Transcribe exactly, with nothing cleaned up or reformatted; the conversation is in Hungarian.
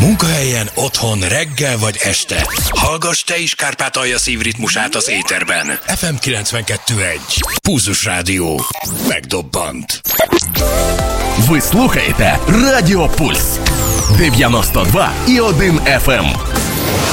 Munkahelyen, otthon, reggel vagy este. Hallgass te is Kárpátalja szívritmusát az éterben. ef em kilencvenkettő egy. Pulzus Rádió. Megdobbant. Ви слухаєте Радіо Пульс дев'яносто два і один еф ем.